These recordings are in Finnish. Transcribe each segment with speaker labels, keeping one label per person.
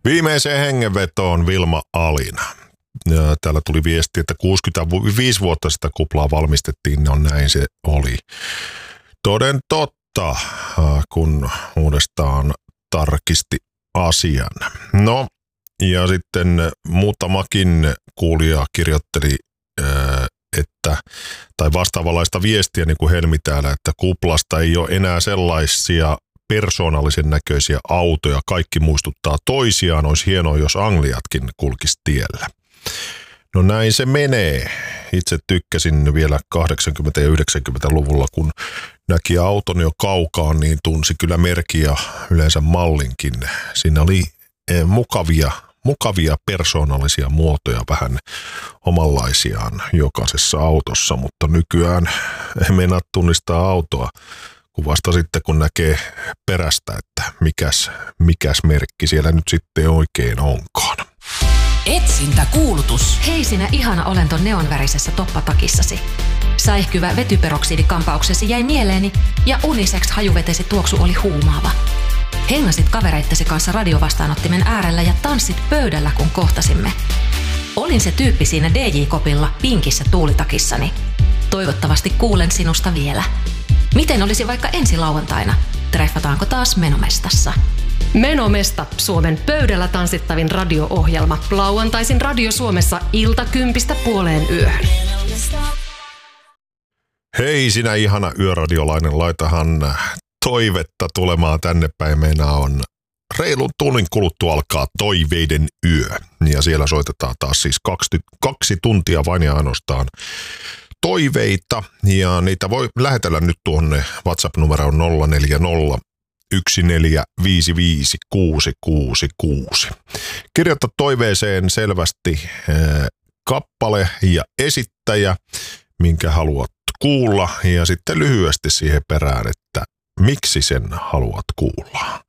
Speaker 1: Viimeiseen hengenvetoon Vilma Alina. Ja täällä tuli viesti, että 65 vuotta sitä kuplaa valmistettiin, no näin se oli. Toden totta, kun uudestaan tarkisti asian. No, ja sitten muutamakin kuulija kirjoitteli, tai vastaavanlaista viestiä niin kuin Helmi täällä, että kuplasta ei ole enää sellaisia persoonallisen näköisiä autoja. Kaikki muistuttaa toisiaan. Olisi hienoa, jos Angliatkin kulkisi tiellä. No näin se menee. Itse tykkäsin vielä 80- ja 90-luvulla, kun näki auton jo kaukaan, niin tunsi kyllä merkin ja yleensä mallinkin. Siinä oli mukavia persoonallisia muotoja, vähän omanlaisiaan jokaisessa autossa, mutta nykyään ei meinaa tunnistaa autoa, kun vasta sitten kun näkee perästä, että mikäs merkki siellä nyt sitten oikein onkaan.
Speaker 2: Etsintäkuulutus. Hei sinä ihana olento neonvärisessä toppatakissasi. Säihkyvä vetyperoksidikampauksesi jäi mieleeni ja unisex hajuvetesi tuoksu oli huumaava. Hengasit kavereittesi kanssa radiovastaanottimen äärellä ja tanssit pöydällä, kun kohtasimme. Olin se tyyppi siinä DJ-kopilla pinkissä tuulitakissani. Toivottavasti kuulen sinusta vielä. Miten olisi vaikka ensi lauantaina? Treffataanko taas Menomestassa?
Speaker 3: Menomesta, Suomen pöydällä tanssittavin radio-ohjelma. Lauantaisin Radio Suomessa 1:00–2:00.
Speaker 1: Hei sinä ihana yöradiolainen, laitahan toivetta tulemaan tänne päin. Meillä on reilun tunnin kuluttua alkaa Toiveiden yö. Ja siellä soitetaan taas siis 2 tuntia vain ja ainoastaan toiveita. Ja niitä voi lähetellä nyt tuonne WhatsApp-numeroon 040 1455666. Kirjoita toiveeseen selvästi kappale ja esittäjä, minkä haluat kuulla, ja sitten lyhyesti siihen perään, että miksi sen haluat kuulla.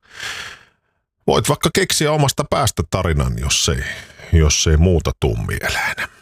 Speaker 1: Voit vaikka keksiä omasta päästä tarinan, jos ei muuta tuu mieleen.